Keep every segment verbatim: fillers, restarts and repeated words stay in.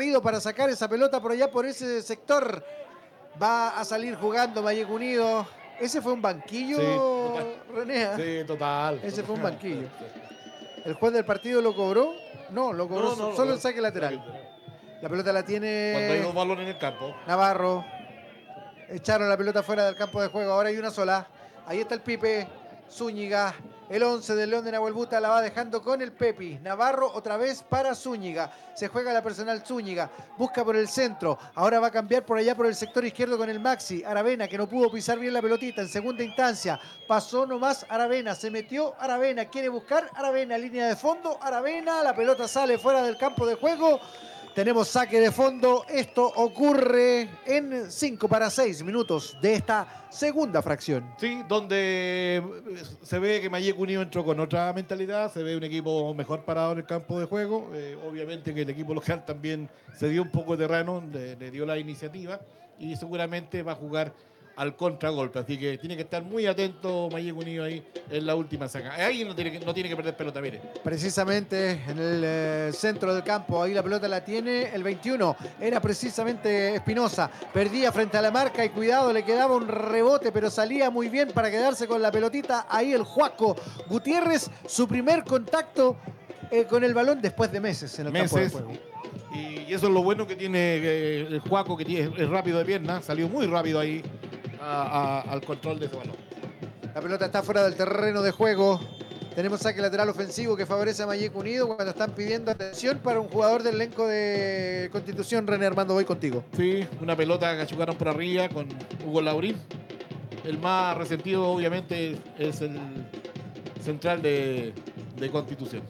aguerrido para sacar esa pelota por allá, por ese sector. Va a salir jugando Vallejo Unido. Ese fue un banquillo, Sí, total. René. Sí, total. Ese total. fue un banquillo. ¿El juez del partido lo cobró? No, lo cobró No, no, solo no, el saque lateral. La pelota la tiene cuando hay dos balones en el campo. Navarro. Echaron la pelota fuera del campo de juego. Ahora hay una sola. Ahí está el Pipe. Zúñiga. El once del León de Nahuelbuta la va dejando con el Pepi. Navarro otra vez para Zúñiga. Se juega la personal Zúñiga. Busca por el centro. Ahora va a cambiar por allá por el sector izquierdo con el Maxi. Aravena, que no pudo pisar bien la pelotita en segunda instancia. Pasó nomás Aravena. Se metió Aravena. Quiere buscar Aravena. Línea de fondo. Aravena. La pelota sale fuera del campo de juego. Tenemos saque de fondo. Esto ocurre en cinco para seis minutos de esta segunda fracción. Sí, donde se ve que Vallejo Unido entró con otra mentalidad, se ve un equipo mejor parado en el campo de juego. Eh, obviamente que el equipo local también se dio un poco de terreno, le, le dio la iniciativa y seguramente va a jugar al contragolpe. Así que tiene que estar muy atento Vallejo Unido ahí en la última saca. Ahí no tiene que, no tiene que perder pelota, mire. Precisamente en el eh, centro del campo, ahí la pelota la tiene el veintiuno. Era precisamente Espinosa. Perdía frente a la marca y cuidado, le quedaba un rebote, pero salía muy bien para quedarse con la pelotita. Ahí el Juaco Gutiérrez, su primer contacto eh, con el balón después de meses en el meses, campo de juego. Y eso es lo bueno que tiene eh, el Juaco, que tiene, es rápido de pierna, salió muy rápido ahí a, a, al control de ese balón. La pelota está fuera del terreno de juego. Tenemos saque lateral ofensivo que favorece a Vallejo Unido cuando están pidiendo atención para un jugador del elenco de Constitución. René Armando, voy contigo. Sí, una pelota que chugaron por arriba con Hugo Laurín. El más resentido obviamente es el central de, de Constitución.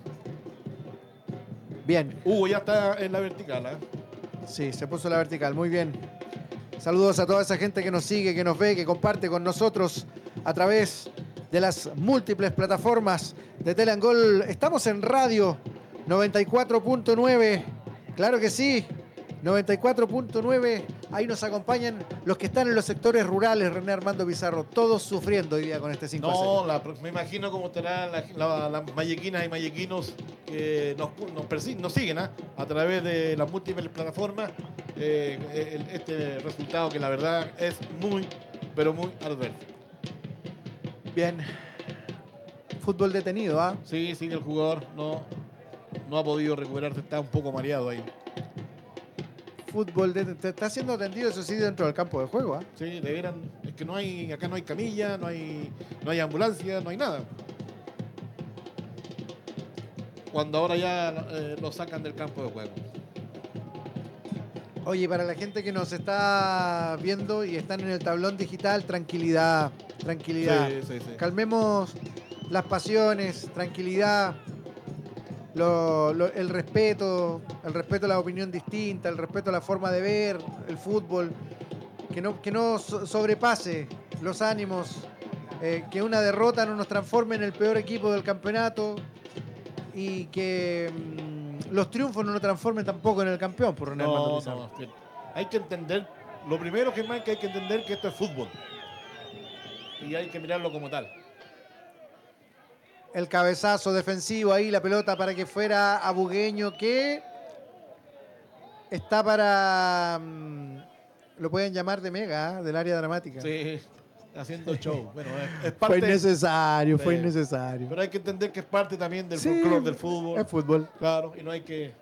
Bien. Hugo ya está en la vertical, ¿eh? Sí, se puso la vertical, muy bien. Saludos a toda esa gente que nos sigue, que nos ve, que comparte con nosotros a través de las múltiples plataformas de Teleangol. Estamos en radio noventa y cuatro punto nueve, claro que sí, noventa y cuatro punto nueve. Ahí nos acompañan los que están en los sectores rurales, René Armando Pizarro, todos sufriendo hoy día con este cinco a cero. No, la, me imagino cómo estarán las la, la mallequinas y mallequinos que nos, nos, nos siguen ¿eh? a través de las múltiples plataformas. Eh, el, este resultado que la verdad es muy, pero muy adverso. Bien. Fútbol detenido, ¿ah? ¿eh? Sí, sí, el jugador no, no ha podido recuperarse, está un poco mareado ahí. Fútbol de, te está siendo atendido, eso sí, dentro del campo de juego, ¿ah? Sí, deberían, es que no hay, acá no hay camilla, no hay, no hay ambulancia, no hay nada. Cuando ahora ya eh, lo sacan del campo de juego. Oye, para la gente que nos está viendo y están en el tablón digital, tranquilidad, tranquilidad. Sí, sí, sí. Calmemos las pasiones, tranquilidad, lo, lo, el respeto, el respeto a la opinión distinta, el respeto a la forma de ver el fútbol, que no, que no sobrepase los ánimos, eh, que una derrota no nos transforme en el peor equipo del campeonato y que mmm, los triunfos no nos transformen tampoco en el campeón, por René Armando Pizarro. No, que hay que entender, lo primero que más que hay que entender que esto es fútbol y hay que mirarlo como tal. El cabezazo defensivo ahí, la pelota para que fuera a Bugueño, que está para, mmm, lo pueden llamar de Mega, ¿eh? Del área dramática. Sí, haciendo show. Bueno, es, es parte, fue innecesario, de, fue innecesario. Pero hay que entender que es parte también del sí, folclore del fútbol. Es fútbol. Claro, y no hay que...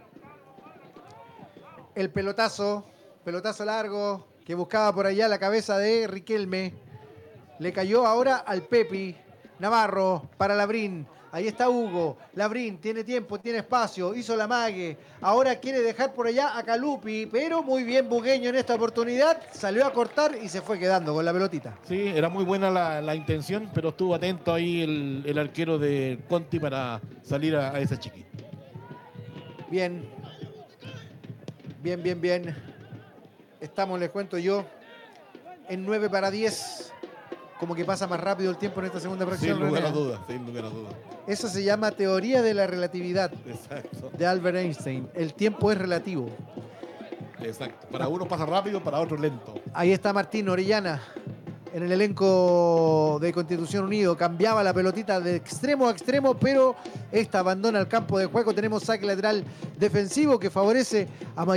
El pelotazo, pelotazo largo, que buscaba por allá la cabeza de Riquelme. Le cayó ahora al Pepi. Navarro para Labrín. Ahí está Hugo. Labrín tiene tiempo, tiene espacio. Hizo la mague. Ahora quiere dejar por allá a Calupi. Pero muy bien Bugueño en esta oportunidad. Salió a cortar y se fue quedando con la pelotita. Sí, era muy buena la, la intención, pero estuvo atento ahí el, el arquero de Conti para salir a, a esa chiquita. Bien. Bien, bien, bien. Estamos, les cuento yo, en nueve para diez. Como que pasa más rápido el tiempo en esta segunda fracción. Sin lugar a dudas, sin lugar a dudas. Eso se llama teoría de la relatividad. Exacto. De Albert Einstein. El tiempo es relativo. Exacto. Para uno pasa rápido, para otro lento. Ahí está Martín Orellana en el elenco de Constitución Unido. Cambiaba la pelotita de extremo a extremo, pero esta abandona el campo de juego. Tenemos saque lateral defensivo que favorece a